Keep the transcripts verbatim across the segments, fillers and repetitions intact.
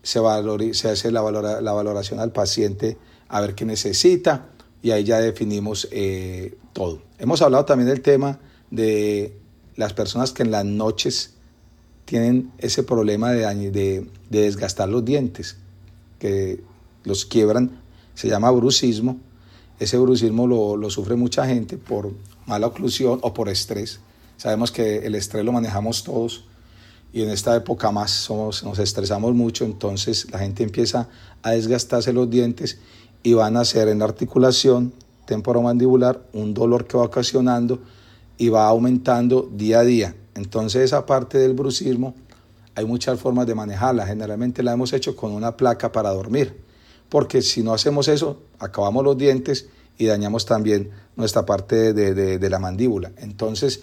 se, valori, se hace la, valora, la valoración al paciente a ver qué necesita y ahí ya definimos eh, todo. Hemos hablado también del tema de las personas que en las noches tienen ese problema de, de, de desgastar los dientes, que los quiebran, se llama brucismo. Ese brucismo lo, lo sufre mucha gente por mala oclusión o por estrés. Sabemos que el estrés lo manejamos todos y en esta época más somos, nos estresamos mucho, entonces la gente empieza a desgastarse los dientes y van a hacer en la articulación temporomandibular un dolor que va ocasionando y va aumentando día a día. Entonces esa parte del brucismo hay muchas formas de manejarla. Generalmente la hemos hecho con una placa para dormir, porque si no hacemos eso, acabamos los dientes y dañamos también nuestra parte de, de, de la mandíbula. Entonces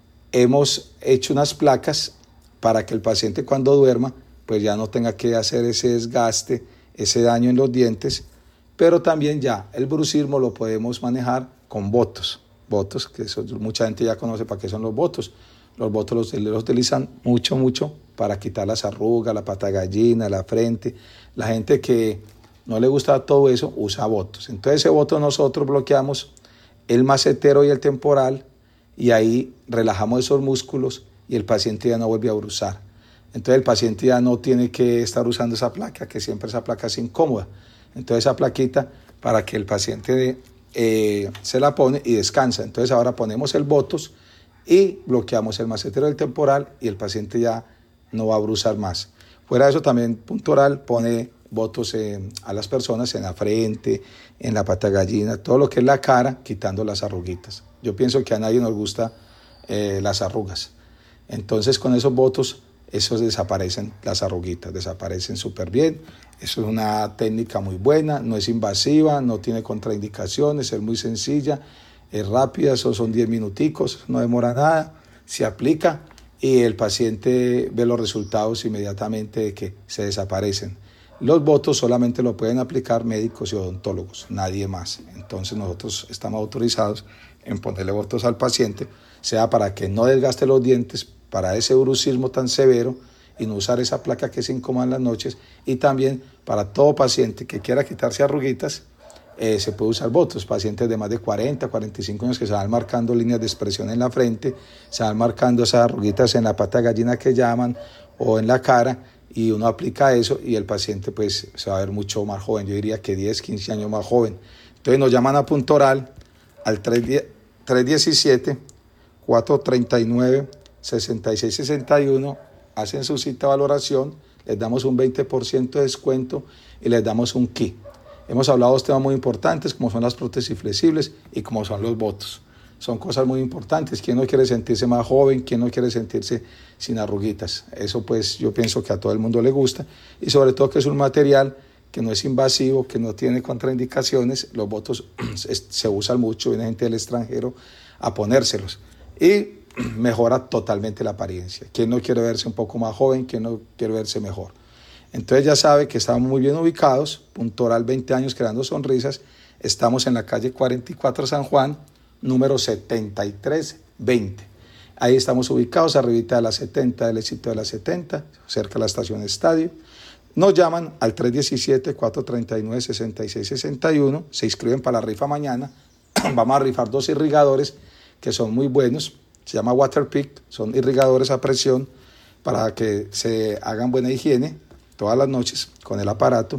hemos hecho unas placas para que el paciente cuando duerma pues ya no tenga que hacer ese desgaste, ese daño en los dientes, pero también ya el brucismo lo podemos manejar con botos. Botos, que eso, mucha gente ya conoce para qué son los botos. Los botos los, los utilizan mucho, mucho para quitar las arrugas, la pata de gallina, la frente. La gente que no le gusta todo eso usa botos. Entonces ese boto nosotros bloqueamos el macetero y el temporal y ahí relajamos esos músculos y el paciente ya no vuelve a bruçar. Entonces el paciente ya no tiene que estar usando esa placa, que siempre esa placa es incómoda. Entonces esa plaquita para que el paciente eh, se la pone y descansa. Entonces ahora ponemos el botos y bloqueamos el macetero del temporal y el paciente ya no va a bruçar más. Fuera de eso también Puntoral pone botos eh, a las personas en la frente, en la pata de gallina, todo lo que es la cara, quitando las arruguitas. Yo pienso que a nadie nos gusta eh, las arrugas. Entonces con esos botos, esos desaparecen las arruguitas, desaparecen súper bien. Eso es una técnica muy buena, no es invasiva, no tiene contraindicaciones, es muy sencilla, es rápida, esos son diez minuticos, no demora nada, se aplica y el paciente ve los resultados inmediatamente de que se desaparecen. Los botos solamente lo pueden aplicar médicos y odontólogos, nadie más. Entonces nosotros estamos autorizados en ponerle botos al paciente, sea para que no desgaste los dientes, para ese brucismo tan severo y no usar esa placa que se incomoda en las noches, y también para todo paciente que quiera quitarse arruguitas, eh, se puede usar botos. Pacientes de más de cuarenta, cuarenta y cinco años que se van marcando líneas de expresión en la frente, se van marcando esas arruguitas en la pata de gallina que llaman o en la cara, y uno aplica eso y el paciente pues se va a ver mucho más joven, yo diría que diez, quince años más joven. Entonces nos llaman a Puntoral al tres diecisiete, cuatro treinta y nueve, sesenta y seis sesenta y uno, hacen su cita de valoración, les damos un veinte por ciento de descuento y les damos un kit. Hemos hablado de temas muy importantes como son las prótesis flexibles y como son los botos. Son cosas muy importantes. ¿Quién no quiere sentirse más joven? ¿Quién no quiere sentirse sin arruguitas? Eso pues yo pienso que a todo el mundo le gusta y sobre todo que es un material que no es invasivo, que no tiene contraindicaciones. Los botos se usan mucho, viene gente del extranjero a ponérselos y mejora totalmente la apariencia. ¿Quién no quiere verse un poco más joven? ¿Quién no quiere verse mejor? Entonces ya sabe que estamos muy bien ubicados. Puntoral, veinte años creando sonrisas. Estamos en la calle cuarenta y cuatro San Juan, número setenta y tres veinte. Ahí estamos ubicados, arribita de la setenta, del éxito de la setenta, cerca de la estación Estadio. Nos llaman al tres diecisiete, cuatro treinta y nueve, sesenta y seis sesenta y uno, se inscriben para la rifa mañana. Vamos a rifar dos irrigadores que son muy buenos, se llama Waterpik, son irrigadores a presión para que se hagan buena higiene todas las noches con el aparato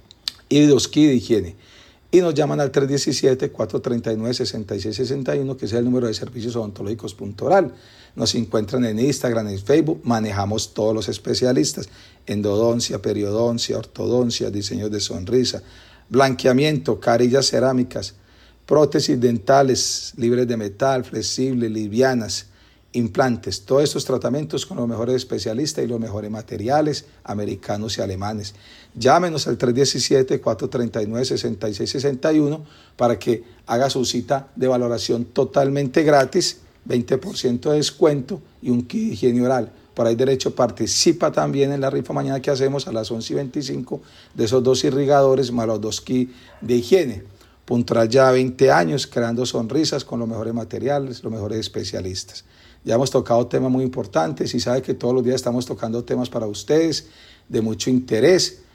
y dos kits de higiene. Y nos llaman al tres diecisiete, cuatro treinta y nueve, sesenta y seis sesenta y uno, que es el número de servicios odontológicos Puntoral. Nos encuentran en Instagram, en Facebook, manejamos todos los especialistas, endodoncia, periodoncia, ortodoncia, diseños de sonrisa, blanqueamiento, carillas cerámicas, prótesis dentales libres de metal, flexibles, livianas, implantes, todos estos tratamientos con los mejores especialistas y los mejores materiales americanos y alemanes. Llámenos al tres diecisiete, cuatro treinta y nueve, sesenta y seis sesenta y uno para que haga su cita de valoración totalmente gratis, veinte por ciento de descuento y un kit de higiene oral. Por ahí derecho participa también en la rifa mañana que hacemos a las once y veinticinco de esos dos irrigadores más los dos kits de higiene. Puntoral ya veinte años creando sonrisas con los mejores materiales, los mejores especialistas. Ya hemos tocado temas muy importantes y sabe que todos los días estamos tocando temas para ustedes de mucho interés.